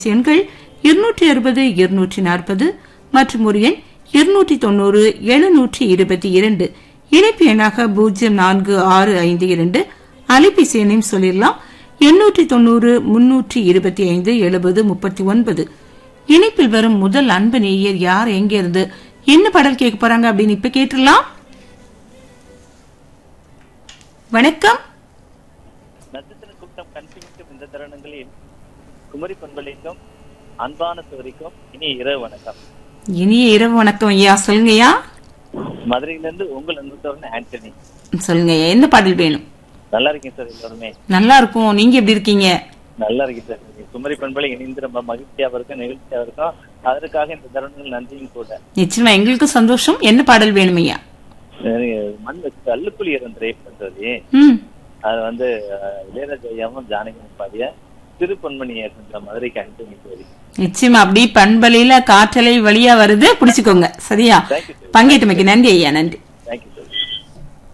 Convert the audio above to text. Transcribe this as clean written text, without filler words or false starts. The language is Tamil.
எண்கள் 260 240 மற்றும் ஒரு எண் 290 722 இணைப்பு எண்ணாக 0465 அலைபேசி எண்ணையும் சொல்லிடலாம் 890 325 70 39 இணைப்பில் வரும் முதல் அன்பு நேயர் யார் எங்க இருந்து என்ன பாடல் கேட்க போறாங்க அப்படின்னு இப்ப கேட்டுடலாம். வணக்கம். நட்சத்திர கூட்டம் கண்பிடிக்கும் இந்த தருணங்களில் குமரி பண்பலைக்கும் அன்பான சோரிக்கும் இனிய இரவு வணக்கம். இனிய இரவு வணக்கம் ஐயா. சொல்லுங்க ஐயா. மதுரையிலிருந்து உங்கள் அன்புத்தவன் ஆண்டனி. சொல்லுங்க ஐயா, என்ன பாடல் வேணும்? நல்லா இருக்கேன் சார். எல்லாருமே நல்லா இருக்கும். நீங்க எப்படி இருக்கீங்க? நல்லா இருக்கேன் சார். குமரி பண்பலை இணைந்து ரொம்ப மகிழ்ச்சியாக இருக்கும், நிகழ்ச்சியாக இருக்கும். அதற்காக இந்த தருணங்கள் நன்றியும் கூட. நிச்சயமா எங்களுக்கு சந்தோஷம். என்ன பாடல் வேணும் ஐயா? மண் வச்சு அள்ளுக்குழி இருந்த சொல்லி அது இளையராஜாவும் ஜானகியும் பாடிய திருப்பொன்மணியை கொஞ்சம் மதுரைக்கு அனுப்பி சோரி. நிச்சயமா அப்படி பண்பலையில காற்றலை வழியா வருது, புடிச்சுக்கோங்க. சரியா? பங்கேற்றமைக்கு நன்றி ஐயா. நன்றி.